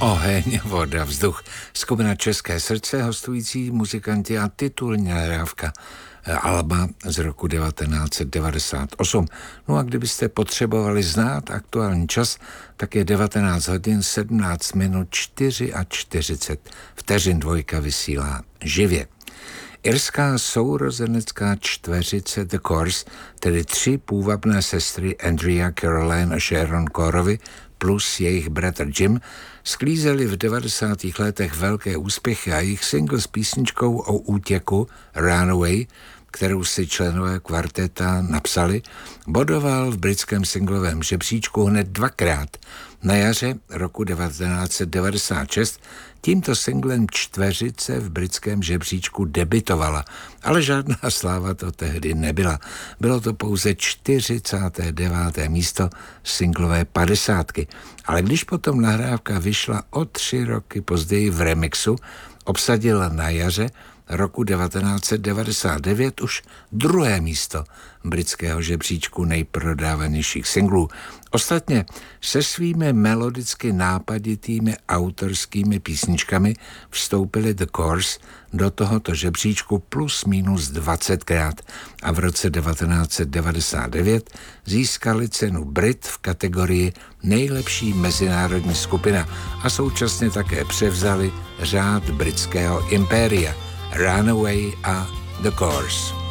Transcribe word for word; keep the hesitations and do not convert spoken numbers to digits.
Oheň, voda, vzduch. Skupina České srdce, hostující muzikanti a titulní nahrávka alba z roku devatenáct set devadesát osm. No a kdybyste potřebovali znát aktuální čas, tak je devatenáct hodin sedmnáct minut čtyřicet čtyři vteřin. Dvojka vysílá živě. Irská sourozenecká čtveřice The Corrs, tedy tři půvabné sestry Andrea, Caroline a Sharon Corrovi plus jejich bratr Jim, sklízeli v devadesátých letech velké úspěchy a jejich single s písničkou o útěku Runaway, kterou si členové kvarteta napsali, bodoval v britském singlovém žebříčku hned dvakrát. Na jaře roku devatenáct set devadesát šest tímto singlem čtveřice v britském žebříčku debitovala, ale žádná sláva to tehdy nebyla. Bylo to pouze čtyřicáté deváté místo singlové padesátky. Ale když potom nahrávka vyšla o tři roky později v remixu, obsadila na jaře roku devatenáct set devadesát devět už druhé místo britského žebříčku nejprodávanějších singlů. Ostatně se svými melodicky nápaditými autorskými písničkami vstoupili The Corrs do tohoto žebříčku plus minus dvacetkrát a v roce devatenáct set devadesát devět získali cenu Brit v kategorii nejlepší mezinárodní skupina a současně také převzali řád britského impéria Runaway a The Corrs.